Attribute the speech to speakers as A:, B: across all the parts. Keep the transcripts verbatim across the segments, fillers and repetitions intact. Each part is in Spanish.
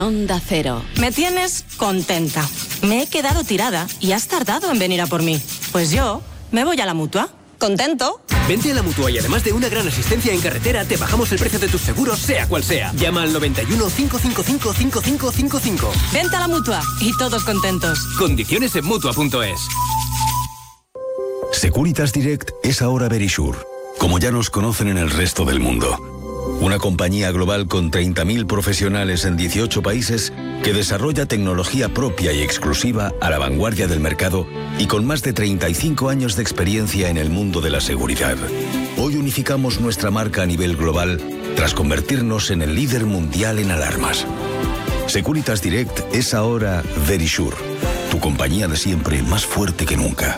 A: Onda Cero.
B: Me tienes contenta. Me he quedado tirada y has tardado en venir a por mí. Pues yo me voy a la Mutua. ¿Contento?
C: Vente a la Mutua y además de una gran asistencia en carretera, te bajamos el precio de tus seguros, sea cual sea. Llama al noventa y uno, cinco cinco cinco, cinco cinco cinco cinco.
B: Vente a la Mutua y todos contentos.
C: Condiciones en Mutua punto es.
D: Securitas Direct es ahora Verisure, como ya nos conocen en el resto del mundo. Una compañía global con treinta mil profesionales en dieciocho países que desarrolla tecnología propia y exclusiva a la vanguardia del mercado y con más de treinta y cinco años de experiencia en el mundo de la seguridad. Hoy unificamos nuestra marca a nivel global tras convertirnos en el líder mundial en alarmas. Securitas Direct es ahora Verisure, tu compañía de siempre más fuerte que nunca.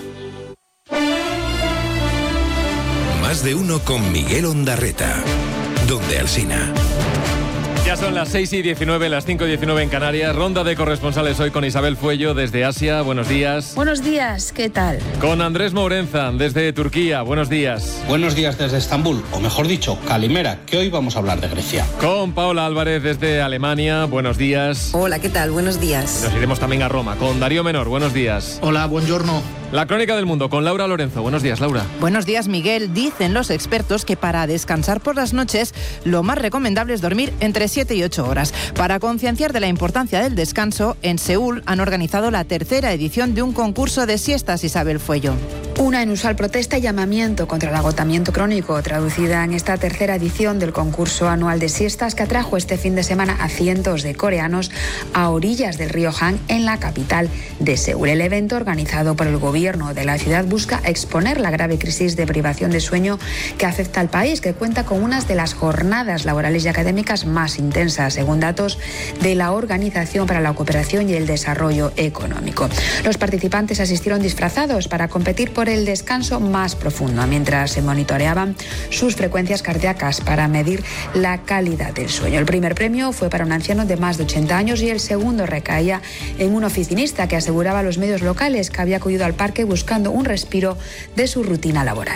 E: Más de uno con Miguel Ondarreta. Donde Alsina.
F: Ya son las seis y diecinueve, las cinco y diecinueve en Canarias. Ronda de corresponsales hoy con Isabel Fuello desde Asia. Buenos días.
G: Buenos días, ¿qué tal?
F: Con Andrés Mourenza desde Turquía. Buenos días.
H: Buenos días desde Estambul, o mejor dicho, Calimera, que hoy vamos a hablar de Grecia.
F: Con Paola Álvarez desde Alemania. Buenos días.
I: Hola, ¿qué tal? Buenos días.
F: Nos iremos también a Roma con Darío Menor. Buenos días.
J: Hola, buongiorno.
F: La crónica del mundo con Laura Lorenzo. Buenos días, Laura.
K: Buenos días, Miguel. Dicen los expertos que para descansar por las noches lo más recomendable es dormir entre siete y ocho horas. Para concienciar de la importancia del descanso, en Seúl han organizado la tercera edición de un concurso de siestas, Isabel Fuello.
G: Una inusual protesta y llamamiento contra el agotamiento crónico, traducida en esta tercera edición del concurso anual de siestas que atrajo este fin de semana a cientos de coreanos a orillas del río Han en la capital de Seúl. El evento, organizado por el gobierno de la ciudad, busca exponer la grave crisis de privación de sueño que afecta al país, que cuenta con unas de las jornadas laborales y académicas más intensas, según datos de la Organización para la Cooperación y el Desarrollo Económico. Los participantes asistieron disfrazados para competir por el descanso más profundo, mientras se monitoreaban sus frecuencias cardíacas para medir la calidad del sueño. El primer premio fue para un anciano de más de ochenta años y el segundo recaía en un oficinista que aseguraba a los medios locales que había acudido al parque buscando un respiro de su rutina laboral.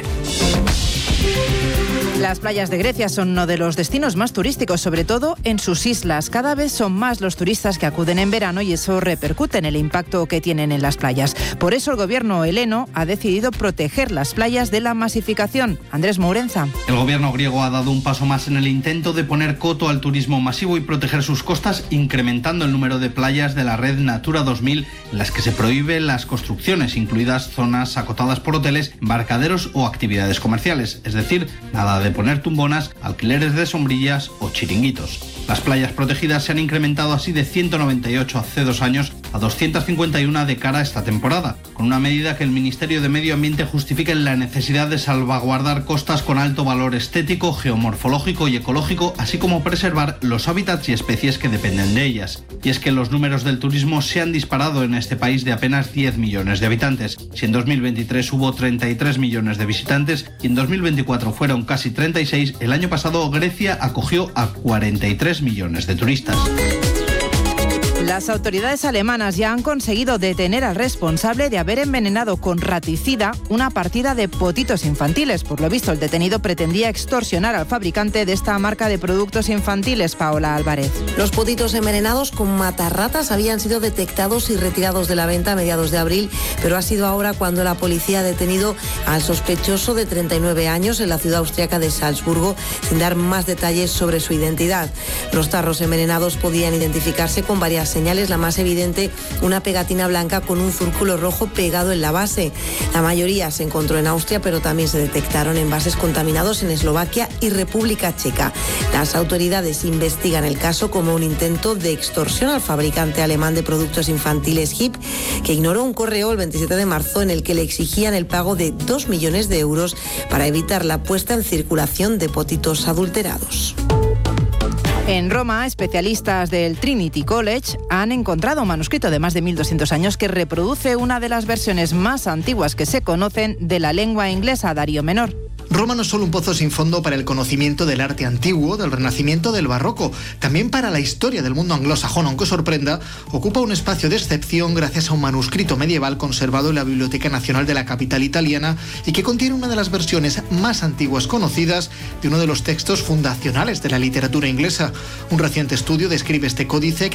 K: Las playas de Grecia son uno de los destinos más turísticos, sobre todo en sus islas. Cada vez son más los turistas que acuden en verano y eso repercute en el impacto que tienen en las playas. Por eso el gobierno heleno ha decidido proteger las playas de la masificación. Andrés Mourenza.
H: El gobierno griego ha dado un paso más en el intento de poner coto al turismo masivo y proteger sus costas, incrementando el número de playas de la red Natura dos mil en las que se prohíben las construcciones, incluidas zonas acotadas por hoteles, embarcaderos o actividades comerciales. Es decir, nada de de poner tumbonas, alquileres de sombrillas o chiringuitos. Las playas protegidas se han incrementado así de ciento noventa y ocho hace dos años a doscientas cincuenta y uno de cara a esta temporada, con una medida que el Ministerio de Medio Ambiente justifica en la necesidad de salvaguardar costas con alto valor estético, geomorfológico y ecológico, así como preservar los hábitats y especies que dependen de ellas. Y es que los números del turismo se han disparado en este país de apenas diez millones de habitantes. Si en dos mil veintitrés hubo treinta y tres millones de visitantes y en dos mil veinticuatro fueron casi treinta y seis, el año pasado Grecia acogió a cuarenta y tres millones de turistas.
K: Las autoridades alemanas ya han conseguido detener al responsable de haber envenenado con raticida una partida de potitos infantiles. Por lo visto, el detenido pretendía extorsionar al fabricante de esta marca de productos infantiles, Paola Álvarez.
I: Los potitos envenenados con matarratas habían sido detectados y retirados de la venta a mediados de abril, pero ha sido ahora cuando la policía ha detenido al sospechoso de treinta y nueve años en la ciudad austriaca de Salzburgo, sin dar más detalles sobre su identidad. Los tarros envenenados podían identificarse con varias señales, la más evidente, una pegatina blanca con un círculo rojo pegado en la base. La mayoría se encontró en Austria, pero también se detectaron envases contaminados en Eslovaquia y República Checa. Las autoridades investigan el caso como un intento de extorsión al fabricante alemán de productos infantiles H I P, que ignoró un correo el veintisiete de marzo en el que le exigían el pago de dos millones de euros para evitar la puesta en circulación de potitos adulterados.
K: En Roma, especialistas del Trinity College han encontrado un manuscrito de más de mil doscientos años que reproduce una de las versiones más antiguas que se conocen de la lengua inglesa, Darío Menor.
J: Roma no es solo un pozo sin fondo para el conocimiento del arte antiguo, del Renacimiento, del Barroco, también para la historia del mundo anglosajón, aunque sorprenda, ocupa un espacio de excepción gracias a un manuscrito medieval conservado en la Biblioteca Nacional de la capital italiana y que contiene una de las versiones más antiguas conocidas de uno de los textos fundacionales de la literatura inglesa. Un reciente estudio describe este códice que